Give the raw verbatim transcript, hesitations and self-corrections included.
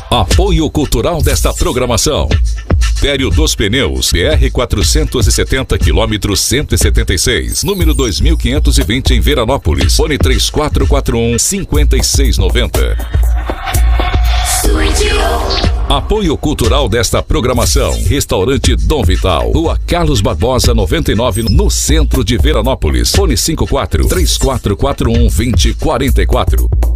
Apoio cultural desta programação: Tério dos Pneus, B R quatrocentos e setenta, quilômetro cento e setenta e seis, número dois mil quinhentos e vinte, em Veranópolis. Fone três quatro quatro um, cinco seis nove zero. Apoio cultural desta programação: Restaurante Dom Vital, Rua Carlos Barbosa noventa e nove, no centro de Veranópolis. Fone cinco quatro três quatro quatro um, dois zero quatro quatro.